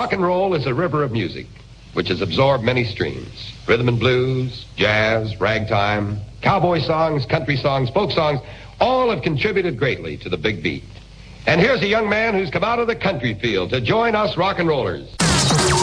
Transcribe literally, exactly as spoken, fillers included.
Rock and roll is a river of music, which has absorbed many streams. Rhythm and blues, jazz, ragtime, cowboy songs, country songs, folk songs, all have contributed greatly to the big beat. And here's a young man who's come out of the country field to join us rock and rollers.